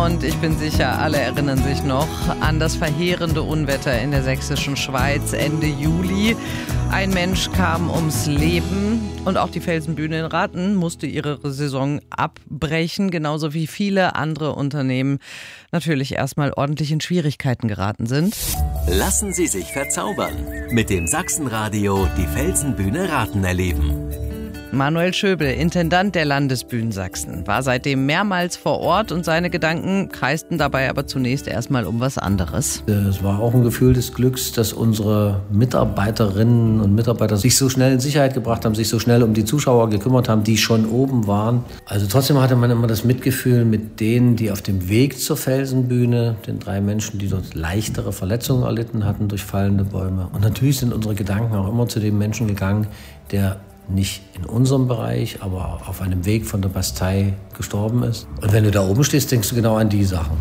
Und ich bin sicher, alle erinnern sich noch an das verheerende Unwetter in der sächsischen Schweiz Ende Juli. Ein Mensch kam ums Leben und auch die Felsenbühne in Rathen musste ihre Saison abbrechen, genauso wie viele andere Unternehmen natürlich erstmal ordentlich in Schwierigkeiten geraten sind. Lassen Sie sich verzaubern. Mit dem Sachsenradio die Felsenbühne Rathen erleben. Manuel Schöbel, Intendant der Landesbühnen Sachsen, war seitdem mehrmals vor Ort und seine Gedanken kreisten dabei aber zunächst erstmal um was anderes. Es war auch ein Gefühl des Glücks, dass unsere Mitarbeiterinnen und Mitarbeiter sich so schnell in Sicherheit gebracht haben, sich so schnell um die Zuschauer gekümmert haben, die schon oben waren. Also trotzdem hatte man immer das Mitgefühl mit denen, die auf dem Weg zur Felsenbühne, den 3 Menschen, die dort leichtere Verletzungen erlitten hatten durch fallende Bäume. Und natürlich sind unsere Gedanken auch immer zu dem Menschen gegangen, der nicht in unserem Bereich, aber auf einem Weg von der Bastei gestorben ist. Und wenn du da oben stehst, denkst du genau an die Sachen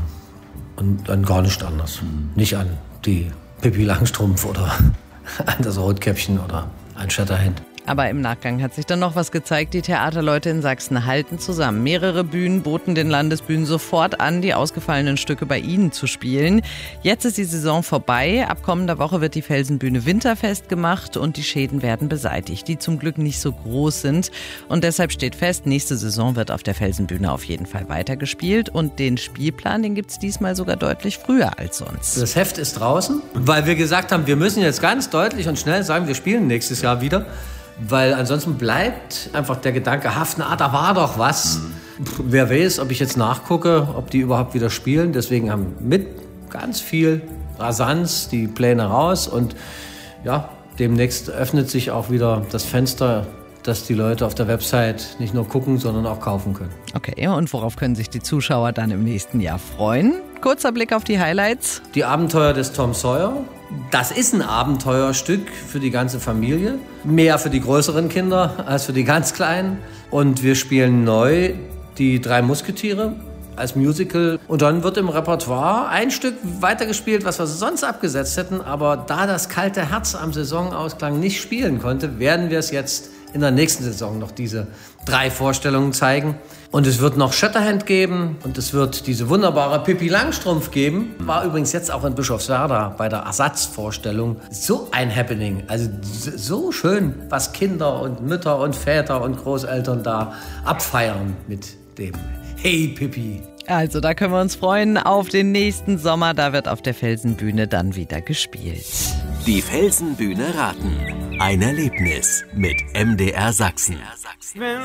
und an gar nichts anderes. Nicht an die Pippi Langstrumpf oder an das Rotkäppchen oder an Shatterhand. Aber im Nachgang hat sich dann noch was gezeigt. Die Theaterleute in Sachsen halten zusammen. Mehrere Bühnen boten den Landesbühnen sofort an, die ausgefallenen Stücke bei ihnen zu spielen. Jetzt ist die Saison vorbei. Ab kommender Woche wird die Felsenbühne winterfest gemacht und die Schäden werden beseitigt, die zum Glück nicht so groß sind. Und deshalb steht fest, nächste Saison wird auf der Felsenbühne auf jeden Fall weitergespielt. Und den Spielplan, den gibt es diesmal sogar deutlich früher als sonst. Das Heft ist draußen, weil wir gesagt haben, wir müssen jetzt ganz deutlich und schnell sagen, wir spielen nächstes Jahr wieder. Weil ansonsten bleibt einfach der Gedanke haften, da war doch was. Wer weiß, ob ich jetzt nachgucke, ob die überhaupt wieder spielen. Deswegen haben mit ganz viel Rasanz die Pläne raus. Und ja, demnächst öffnet sich auch wieder das Fenster, dass die Leute auf der Website nicht nur gucken, sondern auch kaufen können. Okay, und worauf können sich die Zuschauer dann im nächsten Jahr freuen? Kurzer Blick auf die Highlights. Die Abenteuer des Tom Sawyer. Das ist ein Abenteuerstück für die ganze Familie. Mehr für die größeren Kinder als für die ganz Kleinen. Und wir spielen neu die 3 Musketiere als Musical. Und dann wird im Repertoire ein Stück weitergespielt, was wir sonst abgesetzt hätten. Aber da das kalte Herz am Saisonausklang nicht spielen konnte, werden wir es jetzt in der nächsten Saison noch diese 3 Vorstellungen zeigen. Und es wird noch Shatterhand geben und es wird diese wunderbare Pippi Langstrumpf geben. War übrigens jetzt auch in Bischofswerda bei der Ersatzvorstellung so ein Happening. Also so schön, was Kinder und Mütter und Väter und Großeltern da abfeiern mit dem Hey Pippi. Also da können wir uns freuen auf den nächsten Sommer. Da wird auf der Felsenbühne dann wieder gespielt. Die Felsenbühne Rathen. Ein Erlebnis mit MDR Sachsen.